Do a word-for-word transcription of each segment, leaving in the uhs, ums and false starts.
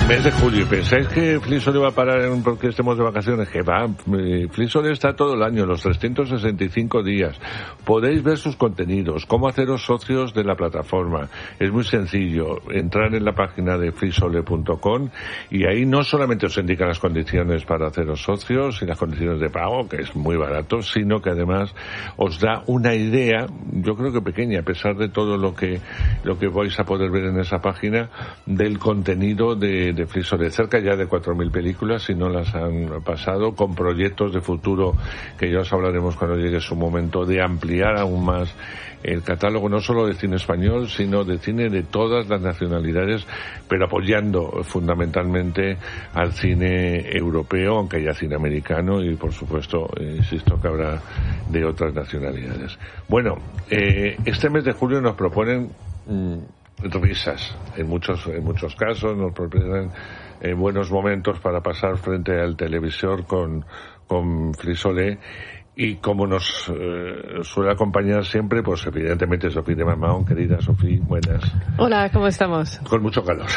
Mes de julio. ¿Pensáis que Flisole va a parar en, porque estemos de vacaciones? Que va. Flisole está todo el año, los trescientos sesenta y cinco días. Podéis ver sus contenidos, cómo haceros socios de la plataforma. Es muy sencillo. Entrar en la página de flisole punto com y ahí no solamente os indican las condiciones para haceros socios y las condiciones de pago, que es muy barato, sino que además os da una idea, yo creo que pequeña, a pesar de todo lo que, lo que vais a poder ver en esa página, del contenido de de Flisole, cerca ya de cuatro mil películas, si no las han pasado, con proyectos de futuro que ya os hablaremos cuando llegue su momento, de ampliar aún más el catálogo, no solo de cine español, sino de cine de todas las nacionalidades, pero apoyando fundamentalmente al cine europeo, aunque haya cine americano y, por supuesto, eh, insisto que habrá de otras nacionalidades. Bueno, eh, este mes de julio nos proponen mmm, risas, en muchos en muchos casos nos proponen eh, buenos momentos para pasar frente al televisor con, con Flisole. Y como nos eh, suele acompañar siempre, pues evidentemente Sofía de Mamón. Querida Sofía, buenas. Hola, ¿cómo estamos? Con mucho calor.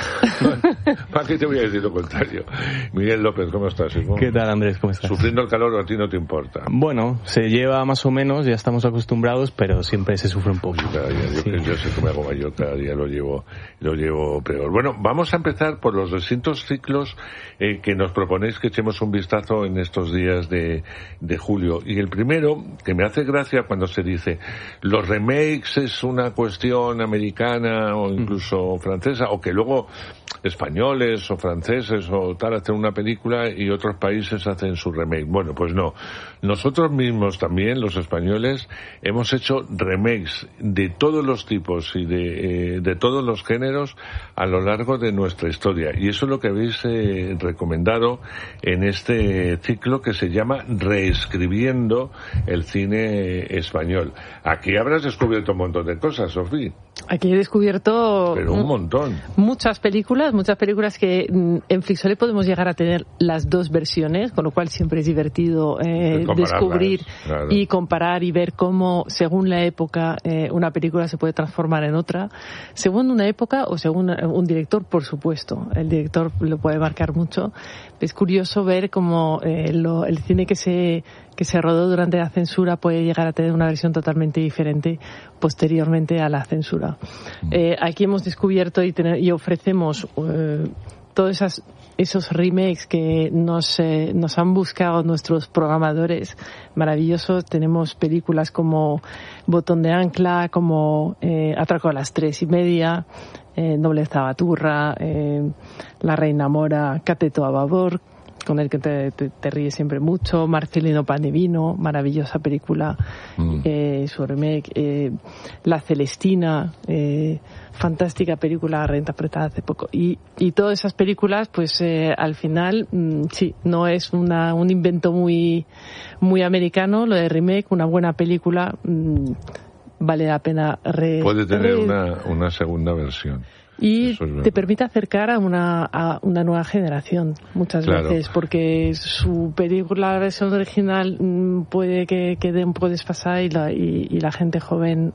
¿Para qué te voy a decir lo contrario? Miguel López, ¿cómo estás? ¿Cómo? ¿Qué tal, Andrés? ¿Cómo estás? ¿Sufriendo el calor o a ti no te importa? Bueno, se lleva más o menos, ya estamos acostumbrados, pero siempre se sufre un poco. Cada día, yo, sí. yo sé que me hago mayor, cada día lo llevo, lo llevo peor. Bueno, vamos a empezar por los distintos ciclos eh, que nos proponéis que echemos un vistazo en estos días de, de julio. Y el primero, que me hace gracia cuando se dice los remakes es una cuestión americana o incluso mm. francesa, o que luego españoles o franceses o tal hacen una película y otros países hacen su remake. Bueno, pues no. Nosotros mismos también, los españoles, hemos hecho remakes de todos los tipos y de, eh, de todos los géneros a lo largo de nuestra historia. Y eso es lo que habéis eh, recomendado en este ciclo que se llama Reescribiendo el cine español. Aquí habrás descubierto un montón de cosas, Sofía. Aquí he descubierto... Pero un montón. Muchas películas, muchas películas que en Flisole podemos llegar a tener las dos versiones, con lo cual siempre es divertido eh, descubrir claro. y comparar y ver cómo, según la época, eh, una película se puede transformar en otra. Según una época o según un director, por supuesto. El director lo puede marcar mucho. Es curioso ver cómo eh, lo, el cine que se... que se rodó durante la censura puede llegar a tener una versión totalmente diferente posteriormente a la censura. Eh, aquí hemos descubierto y, tener, y ofrecemos eh, todos esas, esos remakes que nos, eh, nos han buscado nuestros programadores maravillosos. Tenemos películas como Botón de Ancla, como eh, Atraco a las tres y media, eh, Nobleza Baturra, eh, La Reina Mora, Cateto a Babor, con el que te, te, te ríes siempre mucho, Marcelino Pan y Vino, maravillosa película, mm. eh, su remake, eh, La Celestina, eh, fantástica película reinterpretada hace poco. Y, y todas esas películas, pues eh, al final, mmm, sí, no es una, un invento muy, muy americano, lo de remake, una buena película, mmm, vale la pena re, Puede tener re... una, una segunda versión. Y te permite acercar a una, a una nueva generación muchas claro. veces, porque su película, la versión original, puede que quede un poco desfasada y la, y, y la gente joven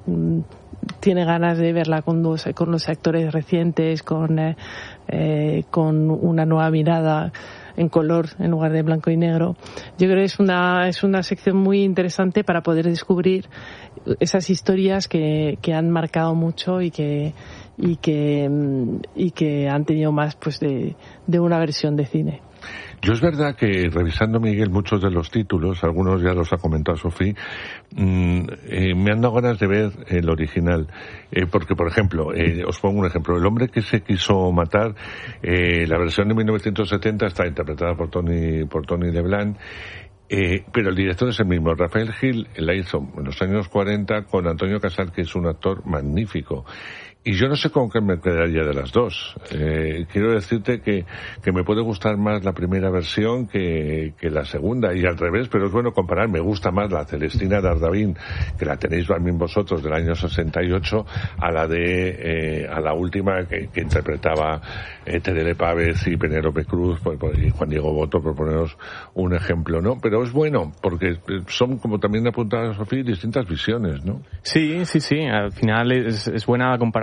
tiene ganas de verla con los, con los actores recientes, con, eh, eh, con una nueva mirada en color en lugar de blanco y negro. Yo creo que es una, es una sección muy interesante para poder descubrir esas historias que, que han marcado mucho y que y que y que han tenido más pues de, de una versión de cine. Yo es verdad que, revisando, Miguel, muchos de los títulos, algunos ya los ha comentado Sofía, mmm, eh, me han dado ganas de ver el original. Eh, porque, por ejemplo, eh, os pongo un ejemplo. El hombre que se quiso matar, eh, la versión de mil novecientos setenta está interpretada por Tony, por Tony LeBlanc. Eh, pero el director es el mismo. Rafael Gil la hizo en los años cuarenta con Antonio Casal, que es un actor magnífico. Y yo no sé con qué me quedaría de las dos. Eh, quiero decirte que, que me puede gustar más la primera versión que, que la segunda, y al revés, pero es bueno comparar. Me gusta más la Celestina de Ardavín, que la tenéis también vosotros, del año sesenta y ocho, a la de, eh, a la última que, que interpretaba eh, Terele Pávez y Penélope Cruz, pues, pues, y Juan Diego Boto, por poneros un ejemplo, ¿no? Pero es bueno, porque son, como también apuntaba Sofía, distintas visiones, ¿no? Sí, sí, sí. Al final es, es buena la comparación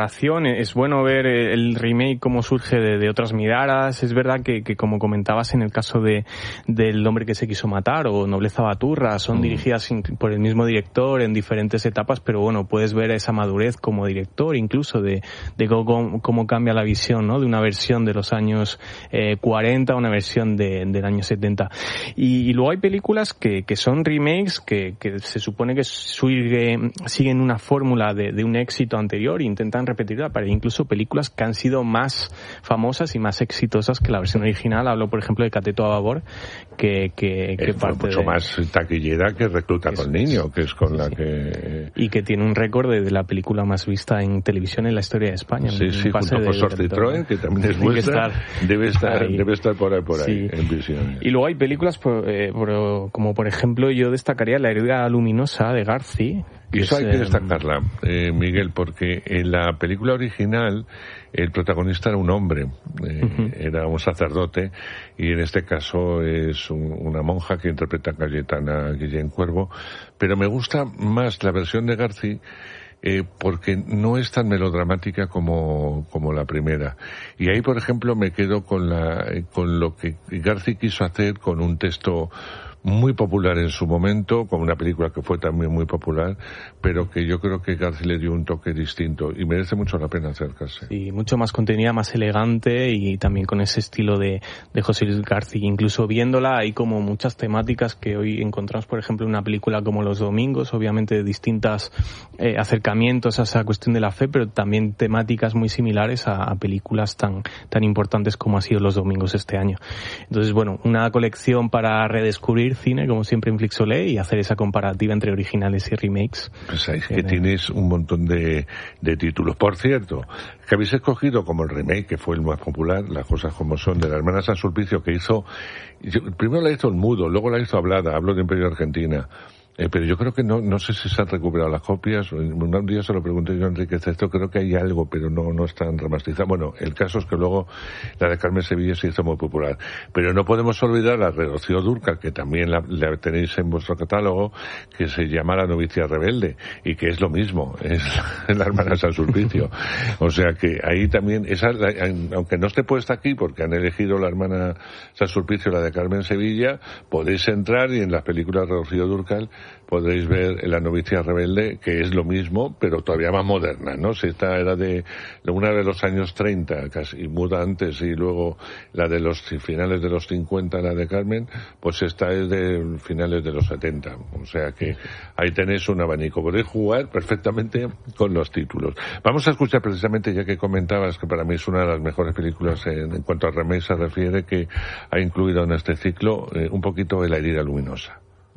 adaptación. Es bueno ver el remake cómo surge de, de otras miradas. Es verdad que, que como comentabas en el caso de del hombre que se quiso matar o Nobleza Baturra, son mm. dirigidas por el mismo director en diferentes etapas, pero bueno, puedes ver esa madurez como director, incluso de, de cómo, cómo cambia la visión, ¿no? De una versión de los años eh, cuarenta a una versión de, del año setenta. Y, y luego hay películas que, que son remakes, que, que se supone que sigue, siguen una fórmula de, de un éxito anterior e intentan repetirla para incluso películas que han sido más famosas y más exitosas que la versión original. Hablo, por ejemplo, de Cateto a Babor, que, que, que parte mucho de, más taquillera que Recluta con Niño, que es con sí, la que... Y que tiene un récord de, de la película más vista en televisión en la historia de España. Sí, sí, junto con Sor Citroën, que también es vuestra, debe estar, debe estar por ahí, por ahí, sí. en visiones. Y luego hay películas, por, eh, por, como por ejemplo, yo destacaría La herida luminosa de Garci. Y eso hay que destacarla, eh, Miguel, porque en la película original el protagonista era un hombre, eh, uh-huh. era un sacerdote, y en este caso es un, una monja que interpreta a Cayetana Guillén Cuervo, pero me gusta más la versión de Garci eh, porque no es tan melodramática como, como la primera. Y ahí, por ejemplo, me quedo con, la, con lo que Garci quiso hacer con un texto muy popular en su momento, con una película que fue también muy popular, pero que yo creo que Garci le dio un toque distinto y merece mucho la pena acercarse. Sí, mucho más contenida, más elegante y también con ese estilo de, de José Luis Garci. Incluso viéndola hay como muchas temáticas que hoy encontramos, por ejemplo, en una película como Los Domingos, obviamente distintos eh, acercamientos a esa cuestión de la fe, pero también temáticas muy similares a, a películas tan, tan importantes como ha sido Los Domingos este año. Entonces, bueno, una colección para redescubrir cine, como siempre en Flixolé, y hacer esa comparativa entre originales y remakes. Pues sabéis que tienes un montón de, de títulos. Por cierto, que habéis escogido como el remake, que fue el más popular, Las cosas como son, de la hermana San Sulpicio, que hizo, primero la hizo en mudo, luego la hizo hablada, hablo de Imperio Argentina. Eh, pero yo creo que no, no sé si se han recuperado las copias. Un día se lo pregunté yo a Enrique Cesto, creo que hay algo, pero no, no están remasterizadas. Bueno, el caso es que luego la de Carmen Sevilla se hizo muy popular. Pero no podemos olvidar la de Rocío Dúrcal, que también la, la tenéis en vuestro catálogo, que se llama La novicia rebelde, y que es lo mismo, es la hermana San Sulpicio. O sea que ahí también, esa, aunque no esté puesta aquí, porque han elegido la hermana San Sulpicio, la de Carmen Sevilla, podéis entrar y en las películas de Rocío Dúrcal podréis ver La novicia rebelde, que es lo mismo, pero todavía más moderna, ¿no? Si esta era de una de los años treinta, casi muda antes, y luego la de los finales de los cincuenta, la de Carmen, pues esta es de finales de los setenta. O sea que ahí tenéis un abanico. Podéis jugar perfectamente con los títulos. Vamos a escuchar precisamente, ya que comentabas que para mí es una de las mejores películas en, en cuanto a remake se refiere, que ha incluido en este ciclo eh, un poquito de La herida luminosa.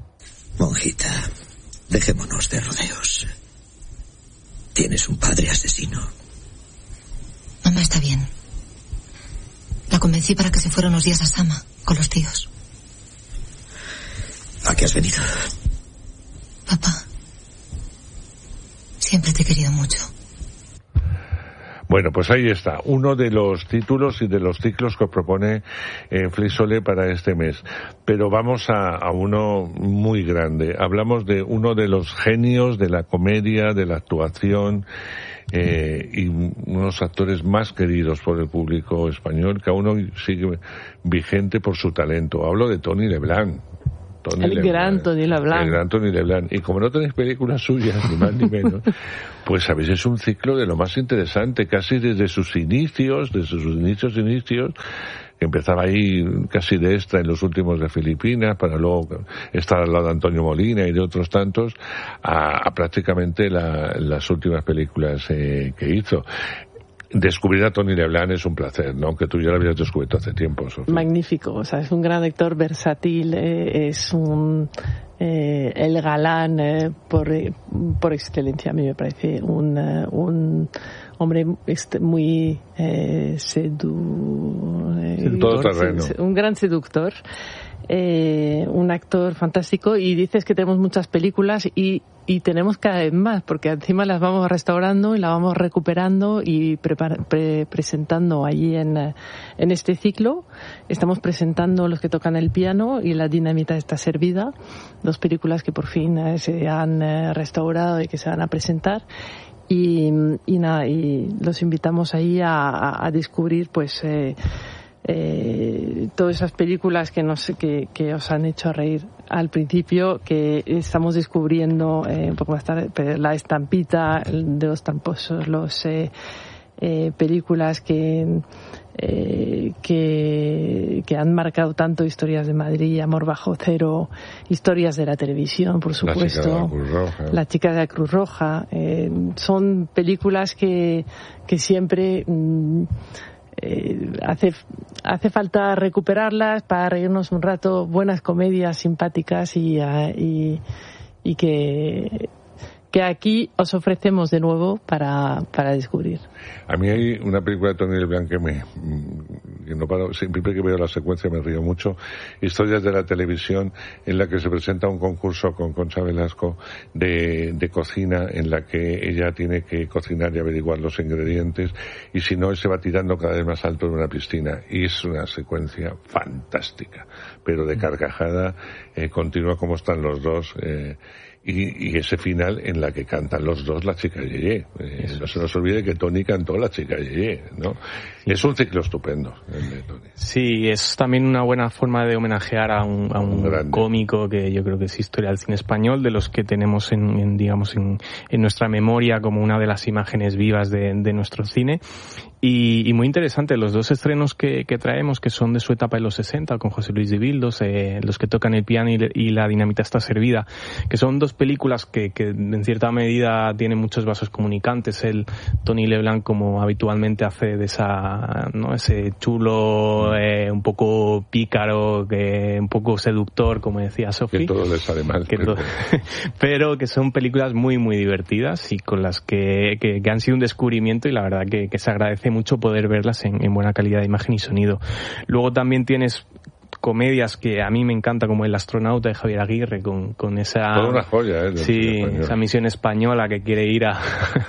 Monjita, dejémonos de rodeos. Tienes un padre asesino. Mamá está bien. La convencí para que se fuera unos días a Sama, con los tíos. ¿A qué has venido? Papá, siempre te he querido mucho. Bueno, pues ahí está, uno de los títulos y de los ciclos que os propone eh, Flixolé para este mes. Pero vamos a, a uno muy grande. Hablamos de uno de los genios de la comedia, de la actuación, eh, y unos actores más queridos por el público español, que aún hoy sigue vigente por su talento. Hablo de Tony Leblanc. Tony el Leblanc, gran Tony Leblanc. El gran Tony Leblanc. Y como no tenéis películas suyas, ni más ni menos, pues sabéis, es un ciclo de lo más interesante, casi desde sus inicios, desde sus inicios, inicios, que empezaba ahí casi de extra en los últimos de Filipinas, para luego estar al lado de Antonio Molina y de otros tantos, a, a prácticamente la, las últimas películas eh, que hizo. Descubrir a Tony Leblanc es un placer, ¿no? Aunque tú ya lo habías descubierto hace tiempo, Sofía. Magnífico, o sea, es un gran actor versátil, eh, es un eh, el galán eh, por por excelencia. A mí me parece un uh, un hombre este, muy eh, sedu, eh, todoterreno, un gran seductor. Eh, un actor fantástico, y dices que tenemos muchas películas y, y tenemos cada vez más, porque encima las vamos restaurando y las vamos recuperando y prepar, pre, presentando allí en, en este ciclo. Estamos presentando Los que tocan el piano y La dinamita está servida, dos películas que por fin eh, se han eh, restaurado y que se van a presentar. y, y nada, y los invitamos ahí a, a, a descubrir pues eh, eh, todas esas películas que nos que, que os han hecho reír al principio, que estamos descubriendo eh, un poco más tarde, La Estampita de los Tramposos, los eh, eh, películas que Eh, que, que han marcado tanto, Historias de Madrid, Amor bajo cero, historias de la televisión, por supuesto, La chica de la Cruz Roja. Eh, son películas que, que siempre mm, eh, hace, hace falta recuperarlas para reírnos un rato, buenas comedias simpáticas y, y, y que que aquí os ofrecemos de nuevo para, para descubrir. A mí hay una película de Tony LeBlanc que me que no paro, siempre que veo la secuencia me río mucho, Historias de la televisión, en la que se presenta un concurso con Concha Velasco de, de cocina, en la que ella tiene que cocinar y averiguar los ingredientes, y si no, se va tirando cada vez más alto en una piscina, y es una secuencia fantástica, pero de carcajada eh, continua, como están los dos, eh, Y, y ese final en la que cantan los dos La chica Yeye. Eh, no se nos olvide que Tony cantó La chica Yeye, ¿no? Sí. Es un ciclo estupendo el de Tony. Sí, es también una buena forma de homenajear a un, a un, un cómico que yo creo que es historia del cine español, de los que tenemos en, en digamos en, en nuestra memoria como una de las imágenes vivas de, de nuestro cine. Y, y muy interesante los dos estrenos que, que traemos, que son de su etapa en los sesenta, con José Luis de Bildos, eh, Los que tocan el piano y, y La dinamita está servida, que son dos películas que, que en cierta medida tienen muchos vasos comunicantes. El Tony LeBlanc, como habitualmente hace de esa, ¿no? Ese chulo, eh, un poco pícaro, que un poco seductor, como decía Sophie. Que todo le sale mal. Que pero... To- pero que son películas muy, muy divertidas y con las que, que, que han sido un descubrimiento, y la verdad que, que se agradece mucho poder verlas en, en buena calidad de imagen y sonido. Luego también tienes comedias que a mí me encanta, como El astronauta de Javier Aguirre, con, con esa... Toda una joya, ¿eh? Sí, esa misión española que quiere ir a,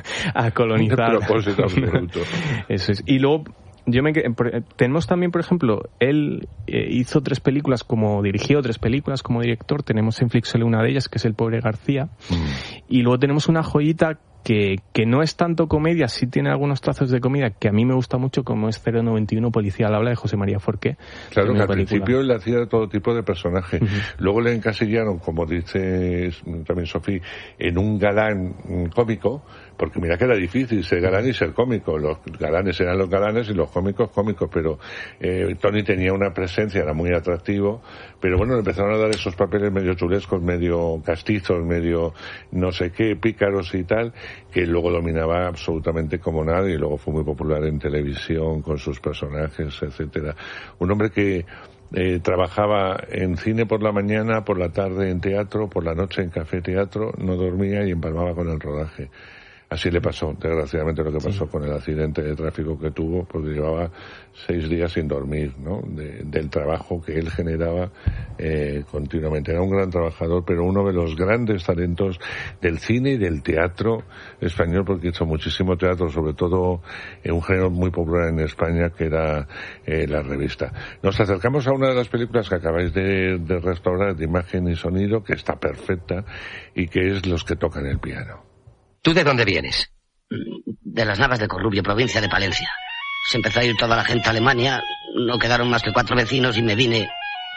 a colonizar. Un propósito absoluto. Eso es. Y luego, yo me tenemos también, por ejemplo, él eh, hizo tres películas como, dirigió tres películas como director. Tenemos en Flixolé una de ellas, que es El pobre García. Mm. Y luego tenemos una joyita que, que no es tanto comedia, sí tiene algunos trazos de comedia que a mí me gusta mucho, como es cero noventa y uno Policía al habla, de José María Forqué. Claro, que al principio él hacía todo tipo de personajes. Uh-huh. Luego le encasillaron, como dice también Sofía, en un galán cómico, porque mira que era difícil ser galán y ser cómico. Los galanes eran los galanes y los cómicos cómicos, pero eh, Tony tenía una presencia, era muy atractivo, pero bueno, le empezaron a dar esos papeles medio chulescos, medio castizos, medio no sé qué, pícaros y tal, que luego dominaba absolutamente como nadie, y luego fue muy popular en televisión con sus personajes, etcétera. Un hombre que eh, trabajaba en cine por la mañana, por la tarde en teatro, por la noche en café teatro, no dormía y empalmaba con el rodaje. Así le pasó, desgraciadamente, lo que pasó sí. con el accidente de tráfico que tuvo, porque llevaba seis días sin dormir, ¿no? De, del trabajo que él generaba eh, continuamente. Era un gran trabajador, pero uno de los grandes talentos del cine y del teatro español, porque hizo muchísimo teatro, sobre todo en un género muy popular en España, que era eh, la revista. Nos acercamos a una de las películas que acabáis de, de restaurar, de imagen y sonido, que está perfecta, y que es Los que tocan el piano. ¿Tú de dónde vienes? De las Navas de Corrubio, provincia de Palencia. Se empezó a ir toda la gente a Alemania, no quedaron más que cuatro vecinos y me vine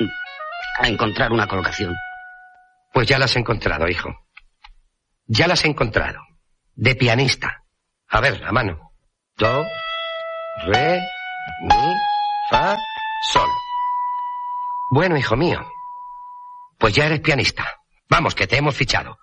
a encontrar una colocación. Pues ya la has encontrado, hijo. Ya la has encontrado. De pianista. A ver, a mano. Do, re, mi, fa, sol. Bueno, hijo mío. Pues ya eres pianista. Vamos, que te hemos fichado.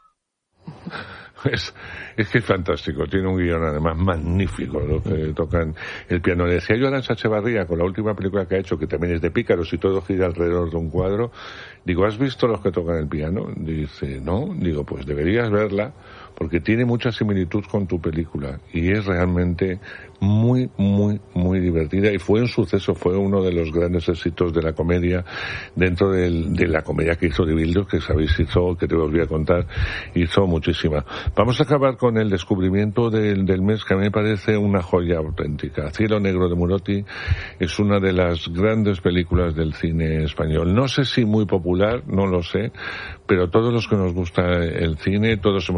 Es, es que es fantástico, tiene un guión además magnífico, lo que tocan el piano. Le decía yo a Arancha Echevarría, con la última película que ha hecho, que también es de pícaros y todo gira alrededor de un cuadro, digo, ¿has visto Los que tocan el piano? Dice, no, digo, pues deberías verla, porque tiene mucha similitud con tu película, y es realmente muy, muy, muy divertida, y fue un suceso, fue uno de los grandes éxitos de la comedia, dentro del, de la comedia que hizo de Bildos, que sabéis hizo, que te os voy a contar, hizo muchísima. Vamos a acabar con el descubrimiento del, del mes, que a mí me parece una joya auténtica. Cielo negro de Murotti es una de las grandes películas del cine español. No sé si muy popular, no lo sé, pero todos los que nos gusta el cine, todos hemos visto,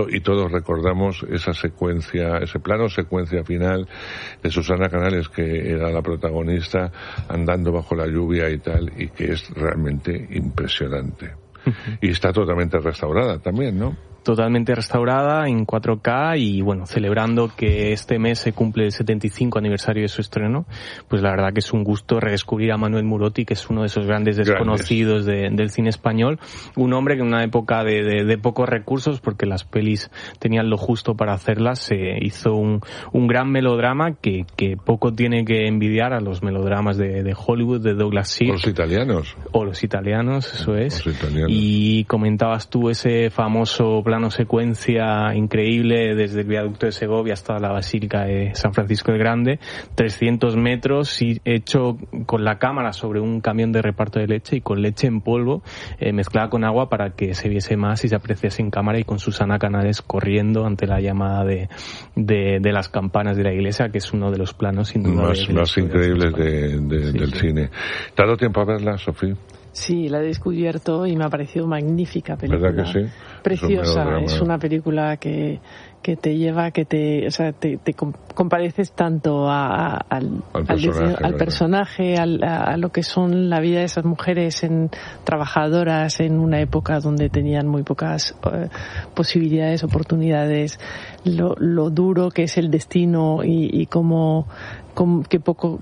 momento, y todos recordamos esa secuencia, ese plano secuencia final de Susana Canales, que era la protagonista, andando bajo la lluvia y tal, y que es realmente impresionante. Uh-huh. Y está totalmente restaurada también, ¿no? Totalmente restaurada en cuatro K y bueno, celebrando que este mes se cumple el setenta y cinco aniversario de su estreno, pues la verdad que es un gusto redescubrir a Manuel Murotti, que es uno de esos grandes desconocidos de, del cine español, un hombre que en una época de, de, de pocos recursos, porque las pelis tenían lo justo para hacerlas, se hizo un, un gran melodrama que, que poco tiene que envidiar a los melodramas de, de Hollywood, de Douglas Sirk. O los italianos. O los italianos, eso es. Los italianos. Y comentabas tú ese famoso plano secuencia increíble desde el viaducto de Segovia hasta la Basílica de San Francisco el Grande, trescientos metros y hecho con la cámara sobre un camión de reparto de leche y con leche en polvo eh, mezclada con agua para que se viese más y se apreciase en cámara, y con Susana Canales corriendo ante la llamada de, de, de las campanas de la iglesia, que es uno de los planos sin duda más, de, de más increíbles de, de, sí, del sí. cine. ¿Te ha dado tiempo a verla, Sofía? Sí, la he descubierto y me ha parecido magnífica película. ¿Verdad que sí? Preciosa, es, es una película que, que te lleva, que te, o sea, te, te compadeces tanto a, a, al, al personaje, al, al, personaje al, a, a lo que son la vida de esas mujeres en, trabajadoras en una época donde tenían muy pocas uh, posibilidades, oportunidades, lo, lo duro que es el destino y, y cómo que poco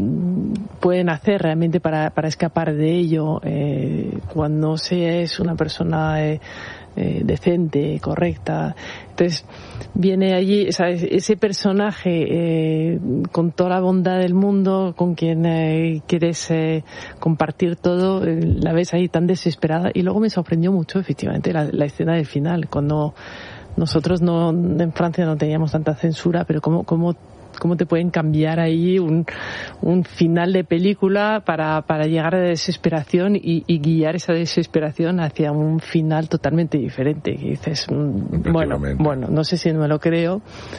pueden hacer realmente para, para escapar de ello eh, cuando se es una persona eh, eh, decente, correcta. Entonces viene allí, ¿sabes? Ese personaje eh, con toda la bondad del mundo, con quien eh, quieres eh, compartir todo, eh, la ves ahí tan desesperada. Y luego me sorprendió mucho efectivamente la, la escena del final, cuando nosotros no en Francia no teníamos tanta censura, pero cómo, cómo cómo te pueden cambiar ahí un, un final de película para, para llegar a la desesperación y, y guiar esa desesperación hacia un final totalmente diferente. Y dices, bueno, bueno, no sé si me lo creo,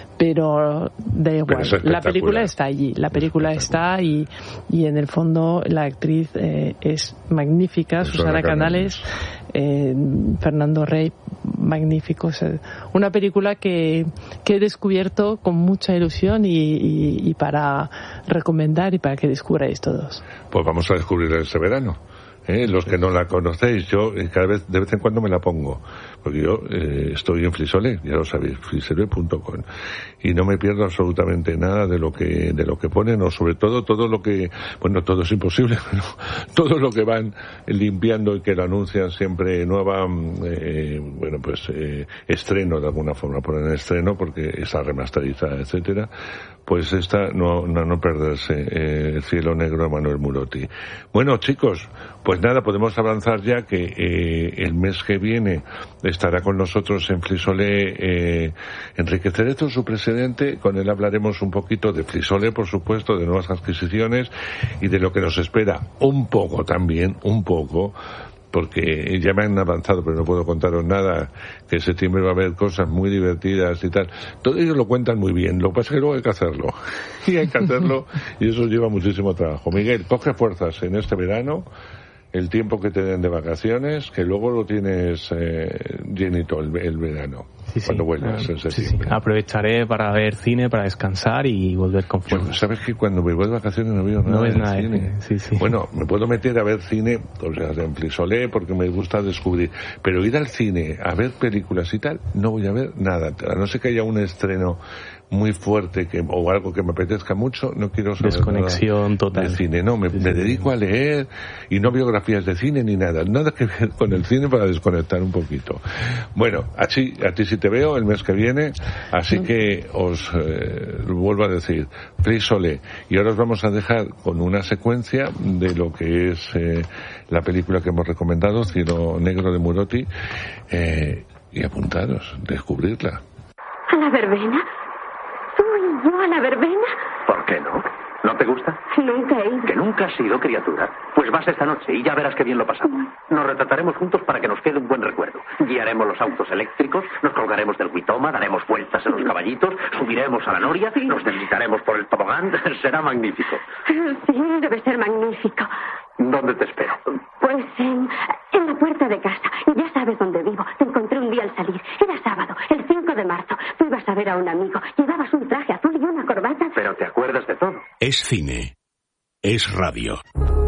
pero da igual. Pero la película está allí, la película está y, y en el fondo la actriz eh, es magnífica, Susana Canales, eh, Fernando Rey, magnífico. O sea, una película que, que he descubierto con mucha ilusión y Y, y para recomendar y para que descubráis todos. Pues vamos a descubrirla este verano. ¿eh? Los que no la conocéis, yo cada vez, de vez en cuando me la pongo, porque yo eh, estoy en Flisole, ya lo sabéis, flisole punto com, y no me pierdo absolutamente nada de lo que de lo que ponen, o sobre todo todo lo que, bueno, todo es imposible, pero todo lo que van limpiando y que lo anuncian siempre nueva, eh, bueno, pues eh, estreno de alguna forma, ponen estreno porque está remasterizada, etcétera. Pues esta no, no, no perderse, eh, El cielo negro de Manuel Murotti. Bueno, chicos, pues nada, podemos avanzar ya que eh, el mes que viene estará con nosotros en Flisole eh, Enrique Cerezo, su presidente. Con él hablaremos un poquito de Flisole, por supuesto, de nuevas adquisiciones y de lo que nos espera un poco también, un poco, porque ya me han avanzado, pero no puedo contaros nada, que en septiembre va a haber cosas muy divertidas y tal. Todo ellos lo cuentan muy bien, lo que pasa es que luego hay que hacerlo. Y hay que hacerlo, y eso lleva muchísimo trabajo. Miguel, coge fuerzas en este verano, el tiempo que te den de vacaciones, que luego lo tienes eh, llenito el, el verano. Sí, cuando sí. vuelvas en septiembre. Sí, sí. Aprovecharé para ver cine, para descansar y volver con fuerza. ¿Sabes que cuando me voy de vacaciones no veo nada, no de nada cine? De cine. Sí, sí. Bueno, me puedo meter a ver cine, o sea, en Flisole, porque me gusta descubrir. Pero ir al cine a ver películas y tal, no voy a ver nada. A no ser que haya un estreno muy fuerte que o algo que me apetezca mucho, no quiero saber desconexión nada total de cine. No, me, sí, me sí. dedico a leer y no biografías de cine ni nada. Nada que ver con el cine para desconectar un poquito. Bueno, a ti, a ti sí te veo el mes que viene, así que os eh, vuelvo a decir, Flisole. Y ahora os vamos a dejar con una secuencia de lo que es eh, la película que hemos recomendado, Cielo Negro de Murotti, eh, y apuntaros, descubrirla. ¿A la verbena? ¿Uy, yo a la verbena? ¿Por qué no? ¿No te gusta? Nunca he ido. ¿Que nunca has ido, criatura? Pues vas esta noche y ya verás qué bien lo pasamos. Nos retrataremos juntos para que nos quede un buen recuerdo. Guiaremos los autos eléctricos, nos colgaremos del Huitoma, daremos vueltas en los caballitos, subiremos a la noria, sí. nos deslizaremos por el tobogán. Será magnífico. Sí, debe ser magnífico. ¿Dónde te espero? Pues en, en la puerta de casa. Ya sabes dónde vivo. Te encontré un día al salir. Era sábado, el cinco un amigo. Llevabas un traje azul y una corbata. Pero te acuerdas de todo. Es cine. Es radio.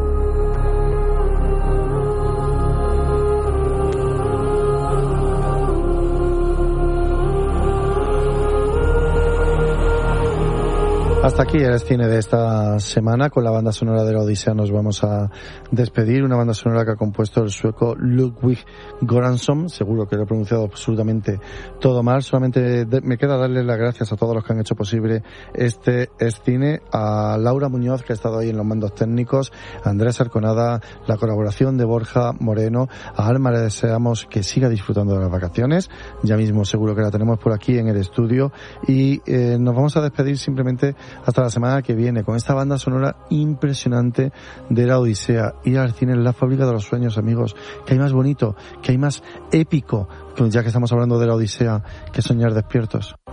Hasta aquí el cine de esta semana. Con la banda sonora de la Odisea nos vamos a despedir. Una banda sonora que ha compuesto el sueco Ludwig Göransson. Seguro que lo he pronunciado absolutamente todo mal. Solamente de, me queda darle las gracias a todos los que han hecho posible este es cine. A Laura Muñoz, que ha estado ahí en los mandos técnicos. A Andrés Arconada, la colaboración de Borja Moreno. A Alma le deseamos que siga disfrutando de las vacaciones. Ya mismo seguro que la tenemos por aquí en el estudio. Y eh, nos vamos a despedir simplemente hasta la semana que viene con esta banda sonora impresionante de la Odisea. Ir al cine en la fábrica de los sueños, amigos. Que hay más bonito, que hay más épico, ya que estamos hablando de la Odisea, que soñar despiertos.